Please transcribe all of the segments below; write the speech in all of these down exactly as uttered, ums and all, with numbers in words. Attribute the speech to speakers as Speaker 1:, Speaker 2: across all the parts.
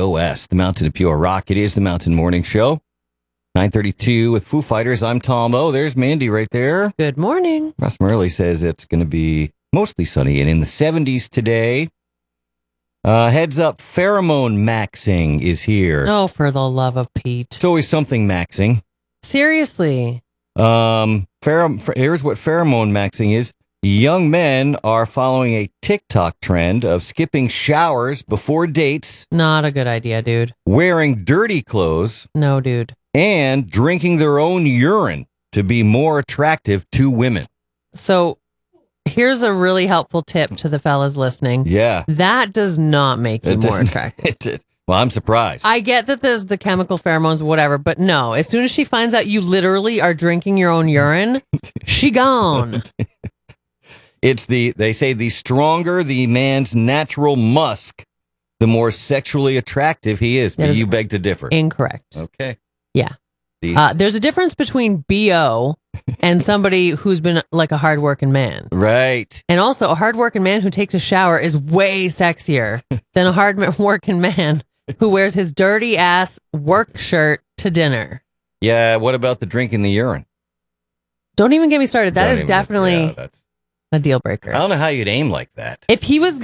Speaker 1: O S, the Mountain of Pure Rock. It is the Mountain Morning Show. nine thirty-two with Foo Fighters. I'm Tom O. There's Mandy right there.
Speaker 2: Good morning.
Speaker 1: Russ Murley says it's going to be mostly sunny and in the seventies today. Uh, heads up, pheromone maxing is here.
Speaker 2: Oh, for the love of Pete.
Speaker 1: It's always something maxing.
Speaker 2: Seriously.
Speaker 1: Um, pherom- here's what pheromone maxing is. Young men are following a TikTok trend of skipping showers before dates,
Speaker 2: Not a good idea, dude.
Speaker 1: wearing dirty clothes,
Speaker 2: No, dude.
Speaker 1: and drinking their own urine to be more attractive to women.
Speaker 2: So here's a really helpful tip to the fellas listening.
Speaker 1: Yeah.
Speaker 2: That does not make you
Speaker 1: It
Speaker 2: more
Speaker 1: doesn't-
Speaker 2: attractive.
Speaker 1: it did. Well, I'm surprised.
Speaker 2: I get that there's the chemical pheromones, whatever, but no. As soon as she finds out you literally are drinking your own urine, she gone.
Speaker 1: It's the, they say the stronger the man's natural musk, the more sexually attractive he is.
Speaker 2: That
Speaker 1: But
Speaker 2: is
Speaker 1: you beg to differ.
Speaker 2: Incorrect.
Speaker 1: Okay.
Speaker 2: Yeah.
Speaker 1: These,
Speaker 2: Uh, there's a difference between B O and somebody who's been like a hardworking man.
Speaker 1: right.
Speaker 2: And also, a hardworking man who takes a shower is way sexier than a hardworking man who wears his dirty ass work shirt to dinner.
Speaker 1: Yeah. What about the drinking the urine?
Speaker 2: Don't even get me started. That
Speaker 1: Don't
Speaker 2: is
Speaker 1: even-
Speaker 2: definitely
Speaker 1: yeah, that's,
Speaker 2: a deal breaker.
Speaker 1: I don't know how you'd aim like that.
Speaker 2: If he was,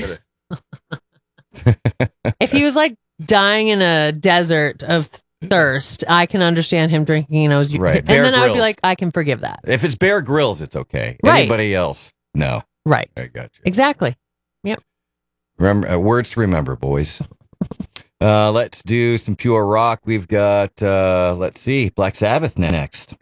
Speaker 2: if he was like dying in a desert of thirst, I can understand him drinking, you know, his,
Speaker 1: Right.
Speaker 2: and
Speaker 1: Bear
Speaker 2: then I would be
Speaker 1: Grylls.
Speaker 2: like, I can forgive that.
Speaker 1: If it's Bear Grylls, it's okay.
Speaker 2: Right.
Speaker 1: Anybody else? No.
Speaker 2: Right.
Speaker 1: I got you.
Speaker 2: Exactly.
Speaker 1: Remember, uh, words to remember, boys. uh, let's do some pure rock. We've got, uh, let's see, Black Sabbath next.